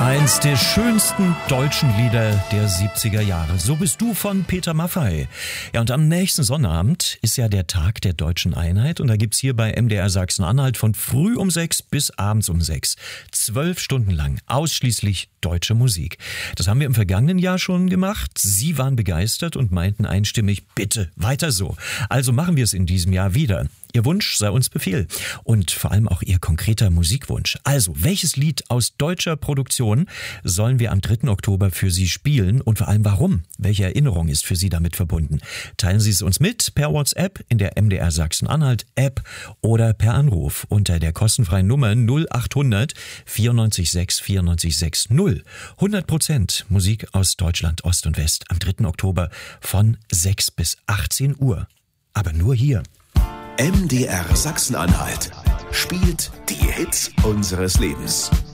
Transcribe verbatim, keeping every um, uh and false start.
Eins der schönsten deutschen Lieder der siebziger Jahre. So bist du von Peter Maffay. Ja, und am nächsten Sonnabend ist ja der Tag der Deutschen Einheit und da gibt's hier bei M D R Sachsen-Anhalt von früh um sechs bis abends um sechs. Zwölf Stunden lang ausschließlich deutsche Musik. Das haben wir im vergangenen Jahr schon gemacht. Sie waren begeistert und meinten einstimmig, bitte weiter so. Also machen wir es in diesem Jahr wieder. Ihr Wunsch sei uns Befehl und vor allem auch Ihr konkreter Musikwunsch. Also, welches Lied aus deutscher Produktion sollen wir am dritten Oktober für Sie spielen und vor allem warum? Welche Erinnerung ist für Sie damit verbunden? Teilen Sie es uns mit per WhatsApp in der M D R Sachsen-Anhalt App oder per Anruf unter der kostenfreien Nummer null achthundert vierundneunzig sechs vierundneunzig sechs null. hundert Prozent Musik aus Deutschland, Ost und West am dritten Oktober von sechs bis achtzehn Uhr. Aber nur hier. M D R Sachsen-Anhalt spielt die Hits unseres Lebens.